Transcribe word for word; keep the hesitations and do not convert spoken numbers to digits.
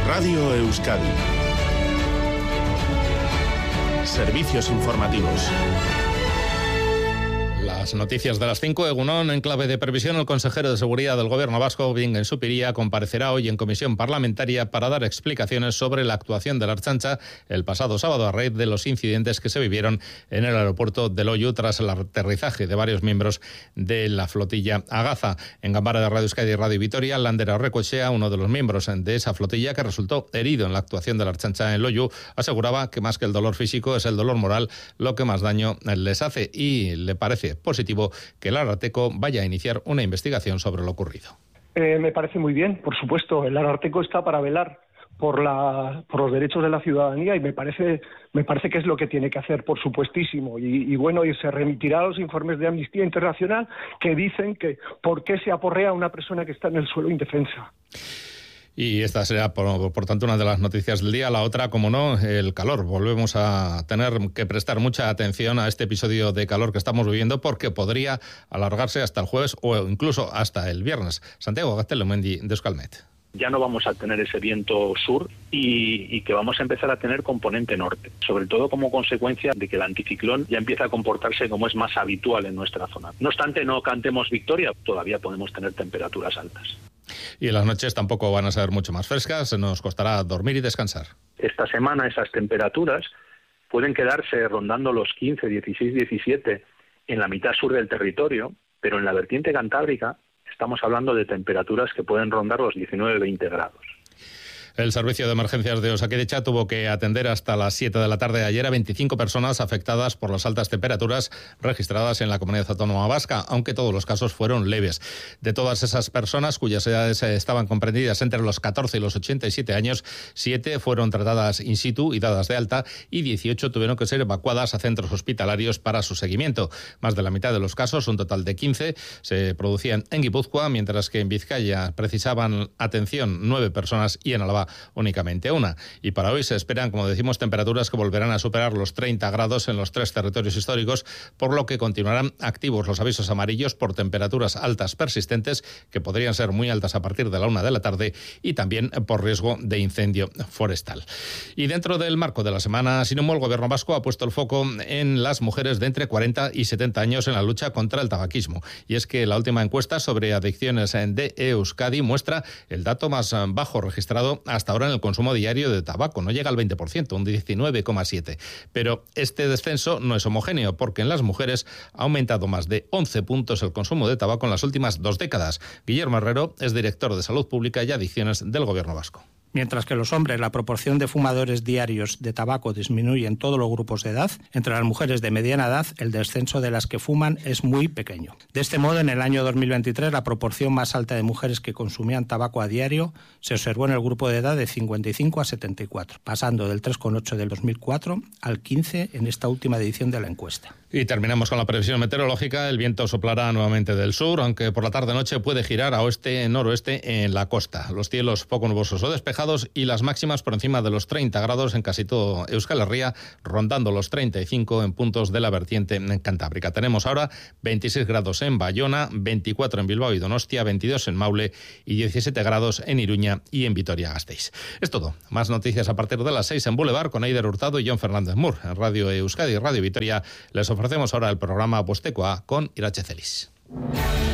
Radio Euskadi. Servicios informativos. Las noticias de las cinco. Egunon, en clave de previsión, el consejero de Seguridad del Gobierno vasco, Bingen Zupiria, comparecerá hoy en comisión parlamentaria para dar explicaciones sobre la actuación de la Ertzaintza el pasado sábado a raíz de los incidentes que se vivieron en el aeropuerto de Loiu tras el aterrizaje de varios miembros de la flotilla Agaza. En Gambara de Radio Euskadi y Radio Vitoria, Lander Arrecochea, uno de los miembros de esa flotilla que resultó herido en la actuación de la Ertzaintza en Loiu, aseguraba que más que el dolor físico es el dolor moral lo que más daño les hace y le parece positivo que el Ararteko vaya a iniciar una investigación sobre lo ocurrido. Eh, me parece muy bien, por supuesto. El Ararteko está para velar por la por los derechos de la ciudadanía y me parece me parece que es lo que tiene que hacer, por supuestísimo. Y, y bueno, y se remitirá a los informes de Amnistía Internacional que dicen que por qué se aporrea a una persona que está en el suelo indefensa. Y esta será, por, por tanto, una de las noticias del día. La otra, como no, el calor. Volvemos a tener que prestar mucha atención a este episodio de calor que estamos viviendo porque podría alargarse hasta el jueves o incluso hasta el viernes. Santiago Gaztelumendi, de Euskalmet. Ya no vamos a tener ese viento sur y, y que vamos a empezar a tener componente norte, sobre todo como consecuencia de que el anticiclón ya empieza a comportarse como es más habitual en nuestra zona. No obstante, no cantemos victoria, todavía podemos tener temperaturas altas. Y las noches tampoco van a ser mucho más frescas, nos costará dormir y descansar. Esta semana esas temperaturas pueden quedarse rondando los quince, dieciséis, diecisiete en la mitad sur del territorio, pero en la vertiente cantábrica estamos hablando de temperaturas que pueden rondar los diecinueve, veinte grados. El servicio de emergencias de Osakidecha tuvo que atender hasta las siete de la tarde de ayer a veinticinco personas afectadas por las altas temperaturas registradas en la comunidad autónoma vasca, aunque todos los casos fueron leves. De todas esas personas, cuyas edades estaban comprendidas entre los catorce y los ochenta y siete años, siete fueron tratadas in situ y dadas de alta y dieciocho tuvieron que ser evacuadas a centros hospitalarios para su seguimiento. Más de la mitad de los casos, un total de quince, se producían en Guipúzcoa, mientras que en Vizcaya precisaban atención nueve personas y en Álava únicamente una. Y para hoy se esperan, como decimos, temperaturas que volverán a superar los treinta grados en los tres territorios históricos, por lo que continuarán activos los avisos amarillos por temperaturas altas persistentes, que podrían ser muy altas a partir de la una de la tarde, y también por riesgo de incendio forestal. Y dentro del marco de la Semana Sin Humo, el Gobierno vasco ha puesto el foco en las mujeres de entre cuarenta y setenta años en la lucha contra el tabaquismo. Y es que la última encuesta sobre adicciones de Euskadi muestra el dato más bajo registrado hasta ahora en el consumo diario de tabaco. No llega al veinte por ciento, un diecinueve coma siete por ciento. Pero este descenso no es homogéneo, porque en las mujeres ha aumentado más de once puntos el consumo de tabaco en las últimas dos décadas. Guillermo Herrero es director de Salud Pública y Adicciones del Gobierno vasco. Mientras que los hombres, la proporción de fumadores diarios de tabaco disminuye en todos los grupos de edad, entre las mujeres de mediana edad el descenso de las que fuman es muy pequeño. De este modo, en el año dos mil veintitrés, la proporción más alta de mujeres que consumían tabaco a diario se observó en el grupo de edad de cincuenta y cinco a setenta y cuatro, pasando del tres coma ocho del dos mil cuatro al quince en esta última edición de la encuesta. Y terminamos con la previsión meteorológica. El viento soplará nuevamente del sur, aunque por la tarde-noche puede girar a oeste-noroeste en la costa. Los cielos poco nubosos o despejados y las máximas por encima de los treinta grados en casi todo Euskal Herria, rondando los treinta y cinco en puntos de la vertiente cantábrica. Tenemos ahora veintiséis grados en Bayona, veinticuatro en Bilbao y Donostia, veintidós en Maule y diecisiete grados en Iruña y en Vitoria-Gasteiz. Es todo. Más noticias a partir de las seis en Boulevard con Eider Hurtado y Jon Fernández Mur. En Radio Euskadi y Radio Vitoria les ofrecemos ahora el programa Bostekoa con Irache Celis.